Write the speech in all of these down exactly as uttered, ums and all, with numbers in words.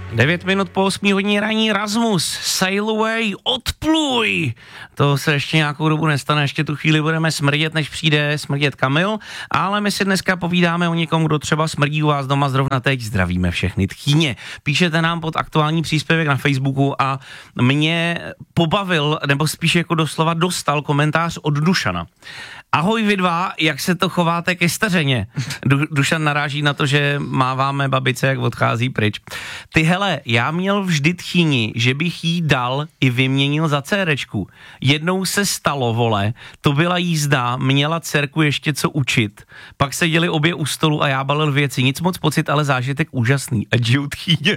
Devět minut po osmí hodině ranní Rasmus, sail away, odpluj. To se ještě nějakou dobu nestane, ještě tu chvíli budeme smrdět, než přijde smrdět Kamil, ale my si dneska povídáme o někom, kdo třeba smrdí u vás doma zrovna teď. Zdravíme všechny tchýně. Píšete nám pod aktuální příspěvek na Facebooku a mě pobavil, nebo spíš jako doslova dostal komentář od Dušana. Ahoj vy dva, jak se to chováte ke stařeně? Du, Dušan naráží na to, že máváme babice, jak odchází pryč. Ty hele, já měl vždy tchýni, že bych jí dal i vyměnil za dcerečku. Jednou se stalo, vole, to byla jízda, měla dcerku ještě co učit. Pak seděli obě u stolu a já balil věci. Nic moc pocit, ale zážitek úžasný. A žiju tchýně.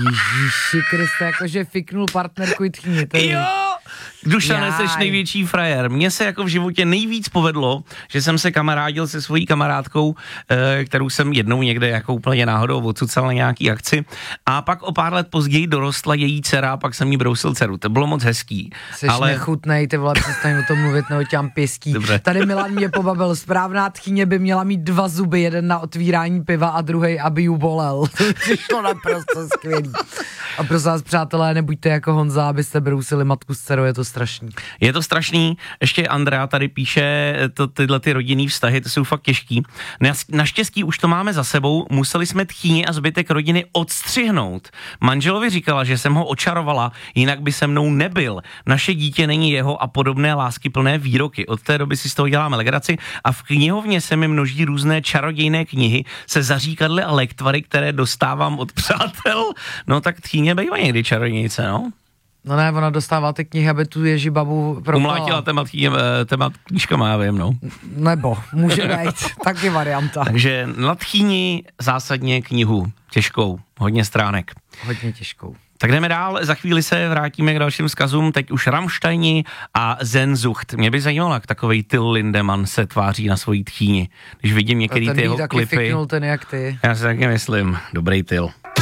Ježiši Kriste, jakože fiknul partnerku i tchýni. Jo! Dušane, seš největší frajer. Mně se jako v životě nejvíc povedlo, že jsem se kamarádil se svojí kamarádkou, kterou jsem jednou někde jako úplně náhodou odsucal na nějaký akci a pak o pár let později dorostla její dcera a pak jsem jí brousil dceru. To bylo moc hezký. Seš ale... nechutnej, ty vole, přestaň o tom mluvit, nebo těm pěstí. Dobře. Tady Milan mě pobavil, správná tchýně by měla mít dva zuby, jeden na otvírání piva a druhej, aby ju bolel. To naprosto skvělý. A prosím vás, přátelé, nebuďte jako Honza, abyste brousili matku s dcerou, je to strašný. Je to strašný, ještě Andrea tady píše, to, tyhle ty rodinný vztahy, to jsou fakt těžký. Naštěstí už to máme za sebou, museli jsme tchýni a zbytek rodiny odstřihnout. Manželovi říkala, že jsem ho očarovala, jinak by se mnou nebyl. Naše dítě není jeho a podobné láskyplné výroky. Od té doby si z toho děláme legraci a v knihovně se mi množí různé čarodějné knihy se zaříkadly a lektvary, které dostávám od přátel. No tak tchýně bývá někdy čarodějnice, no. No ne, ona dostává ty knihy, aby tu Ježibabu propala. Umlátila témat, témat knížkama, já vím, no. Nebo, může být, taky varianta. Takže na tchýni zásadně knihu, těžkou, hodně stránek. Hodně těžkou. Tak jdeme dál, za chvíli se vrátíme k dalším vzkazům, teď už Rammsteini a Sehnsucht. Mě by zajímalo, jak takovej Till Lindemann se tváří na svojí tchýni. Když vidím některý ty jeho klipy. Fiknul ten jak ty. Já si taky myslím, dobrý Till.